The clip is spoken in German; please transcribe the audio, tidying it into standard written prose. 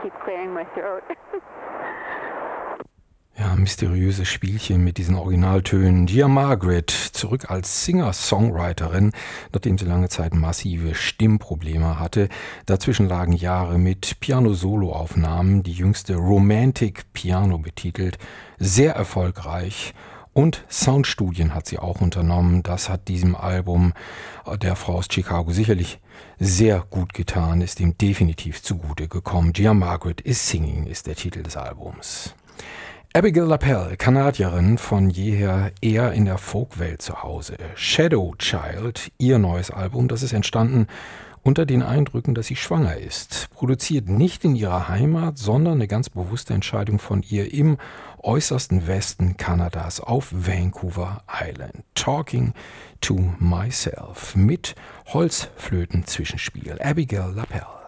keep clearing my throat. Ja, mysteriöses Spielchen mit diesen Originaltönen. Dear Margaret, zurück als Singer-Songwriterin, nachdem sie lange Zeit massive Stimmprobleme hatte. Dazwischen lagen Jahre mit Piano-Solo-Aufnahmen, die jüngste Romantic Piano betitelt, sehr erfolgreich. Und Soundstudien hat sie auch unternommen. Das hat diesem Album der Frau aus Chicago sicherlich sehr gut getan, ist ihm definitiv zugute gekommen. Dear Margaret is Singing ist der Titel des Albums. Abigail LaPelle, Kanadierin, von jeher eher in der Folkwelt zu Hause. Shadow Child, ihr neues Album, das ist entstanden unter den Eindrücken, dass sie schwanger ist. Produziert nicht in ihrer Heimat, sondern eine ganz bewusste Entscheidung von ihr im äußersten Westen Kanadas auf Vancouver Island. Talking to Myself mit Holzflöten-Zwischenspiel. Abigail LaPelle.